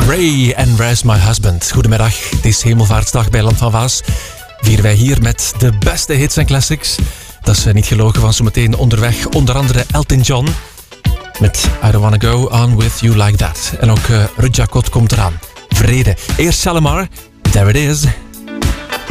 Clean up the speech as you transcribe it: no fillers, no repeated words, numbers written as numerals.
Ray and Where's My Husband. Goedemiddag, het is Hemelvaartsdag bij Land van Waas. Vieren wij hier met de beste hits en classics. Dat is niet gelogen, van zometeen onderweg onder andere Elton John met I Don't Wanna Go On With You Like That. En ook Ruud Jacot komt eraan. Vrede. Eerst Shalimar, There It Is.